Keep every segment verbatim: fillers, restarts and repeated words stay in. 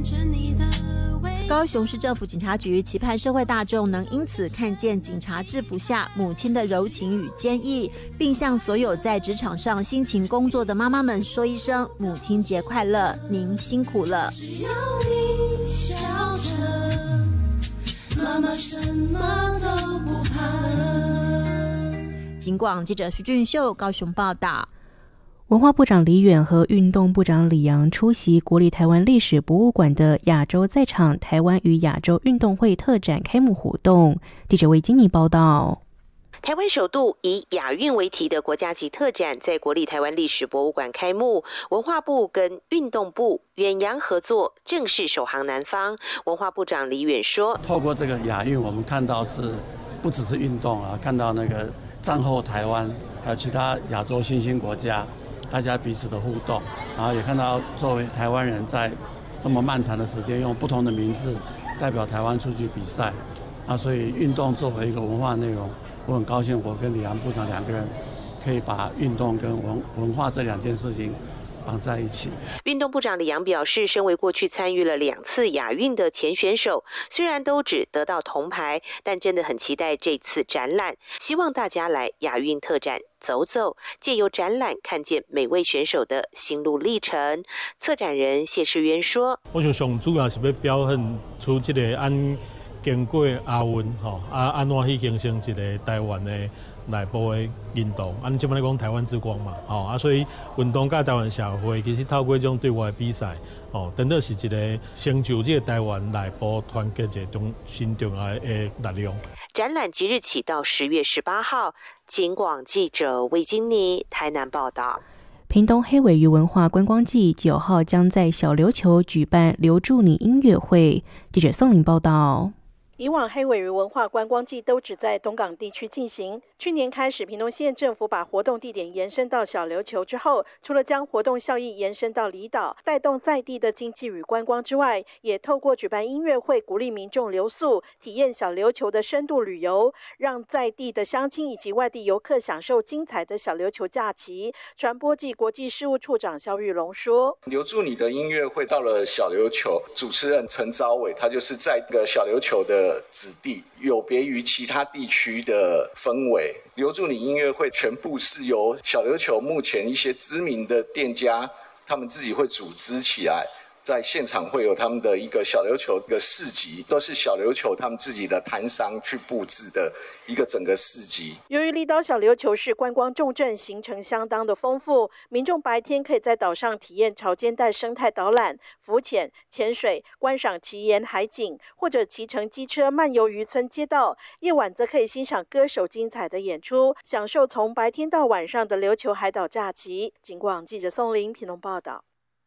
高雄市政府警察局期盼社会大众能因此看见警察制服下母亲的柔情与坚毅，并向所有在职场上辛勤工作的妈妈们说一声母亲节快乐，您辛苦了。只要你笑着，妈妈什么都不怕了。警广记者徐俊秀高雄报道。 文化部长李远和运动部长李扬出席国立台湾历史博物馆的亚洲在场台湾与亚洲运动会特展开幕活动。记者魏金妮报道。 台湾首度以亚运为题的国家级特展在国立台湾历史博物馆开幕，文化部跟运动部远洋合作，正式首航南方。文化部长李远说， 透过这个亚运，我们看到是不只是运动啊，看到那个战后台湾还有其他亚洲新兴国家大家彼此的互动，然后也看到作为台湾人在这么漫长的时间用不同的名字代表台湾出去比赛，啊，所以运动作为一个文化内容，我很高兴我跟李扬部长两个人可以把运动跟 文, 文化这两件事情绑在一起。 运动部长李扬表示，身为过去参与了两次亚运的前选手，虽然都只得到铜牌，但真的很期待这次展览，希望大家来亚运特展走走，借由展览看见每位选手的心路历程。策展人谢世渊说， 我想上主要是要表现出这个按经过亚运吼啊，安怎去形成一个台湾的内部的运动，按即摆来讲台湾之光嘛，吼啊，所以运动甲台湾社会其实透过这种对外的比赛，吼，真的是一个成就这个台湾内部团结一种新重要的力量。 展览即日起到十月十八号，警广记者魏金妮台南报道。 屏东黑尾鱼文化观光季九号将在小琉球举办留住你音乐会，记者宋玲报道。 以往黑尾鱼文化观光季都只在东港地区进行，去年开始屏东县政府把活动地点延伸到小琉球之后，除了将活动效益延伸到离岛，带动在地的经济与观光之外，也透过举办音乐会鼓励民众留宿，体验小琉球的深度旅游，让在地的乡亲以及外地游客享受精彩的小琉球假期。传播暨国际事务处长肖玉龙说， 留住你的音乐会到了小琉球，主持人陈昭伟他就是在这个小琉球的子弟，有别于其他地区的氛围。留住你音乐会全部是由小琉球目前一些知名的店家他们自己会组织起来，在现场会有他们的一个小琉球的市集，都是小琉球他们自己的摊商去布置的一个整个市集。 由于离岛小琉球是观光重镇，行程相当的丰富，民众白天可以在岛上体验潮间带生态导览、浮潜、潜水、观赏奇岩海景，或者骑乘机车漫游渔村街道；夜晚则可以欣赏歌手精彩的演出，享受从白天到晚上的琉球海岛假期。警广记者宋玲屏东报道。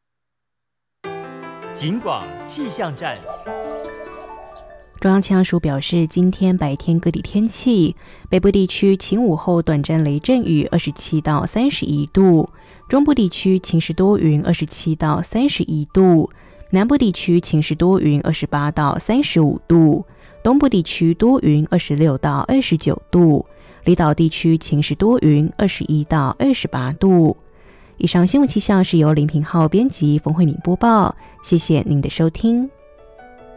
警广气象站。 中央气象署表示，今天白天各地天气：北部地区晴午后短暂雷阵雨，二十七到三十一度；中部地区晴时多云，二十七到三十一度；南部地区晴时多云，二十八到三十五度；东部地区多云，二十六到二十九度；离岛地区晴时多云，二十一到二十八度。以上新闻气象是由林平浩编辑，冯慧敏播报，谢谢您的收听。